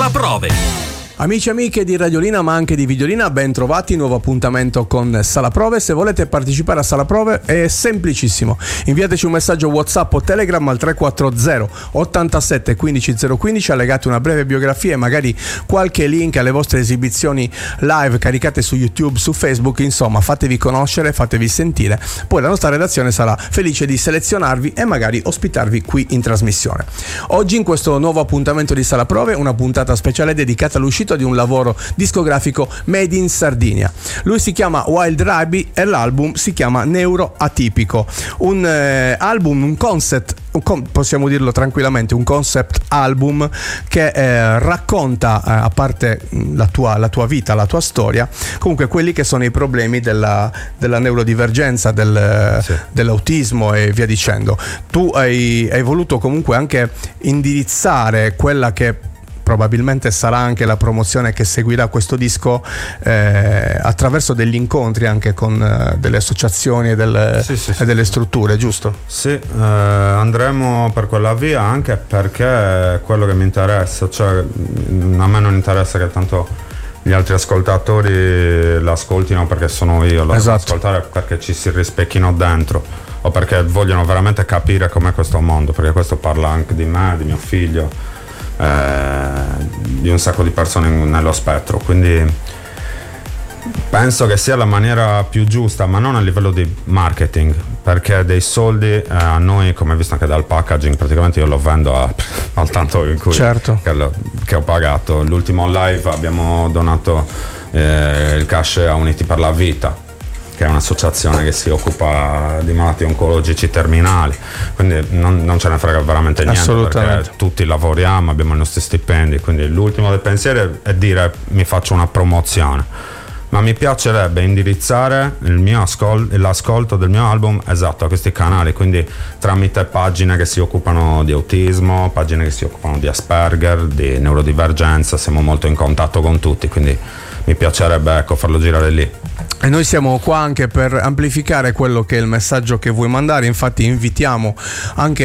Sala Prove. Amici e amiche di Radiolina ma anche di Videolina, ben trovati, nuovo appuntamento con Sala Prove. Se volete partecipare a Sala Prove è semplicissimo, inviateci un messaggio WhatsApp o Telegram al 340 87 15 015, allegate una breve biografia e magari qualche link alle vostre esibizioni live caricate su YouTube, su Facebook, insomma fatevi conoscere, fatevi sentire, poi la nostra redazione sarà felice di selezionarvi e magari ospitarvi qui in trasmissione. Oggi in questo nuovo appuntamento di Sala Prove, una puntata speciale dedicata all'uscita di un lavoro discografico made in Sardinia. Lui si chiama Wild Rabi e l'album si chiama Neuroatipico, un album, un concept, possiamo dirlo tranquillamente, un concept album che racconta, a parte la tua vita, la tua storia, comunque quelli che sono i problemi della neurodivergenza, dell'autismo e via dicendo. Tu hai voluto comunque anche indirizzare quella che probabilmente sarà anche la promozione che seguirà questo disco, attraverso degli incontri anche con delle associazioni e delle strutture, giusto? Sì, andremo per quella via, anche perché quello che mi interessa, cioè a me non interessa che tanto gli altri ascoltatori l'ascoltino perché sono io, lo devo ascoltare perché ci si rispecchino dentro o perché vogliono veramente capire com'è questo mondo, perché questo parla anche di me, di mio figlio, di un sacco di persone nello spettro, quindi penso che sia la maniera più giusta, ma non a livello di marketing, perché dei soldi a noi, come visto anche dal packaging, praticamente io lo vendo al tanto in cui che ho pagato. L'ultimo live abbiamo donato il cash a Uniti per la Vita, che è un'associazione che si occupa di malattie oncologici terminali, quindi non ce ne frega veramente niente, perché tutti lavoriamo, abbiamo i nostri stipendi, quindi l'ultimo dei pensieri è dire mi faccio una promozione, ma mi piacerebbe indirizzare l'ascolto del mio album a questi canali, quindi tramite pagine che si occupano di autismo, pagine che si occupano di Asperger, di neurodivergenza, siamo molto in contatto con tutti, quindi mi piacerebbe farlo girare lì. E noi siamo qua anche per amplificare quello che è il messaggio che vuoi mandare, infatti invitiamo anche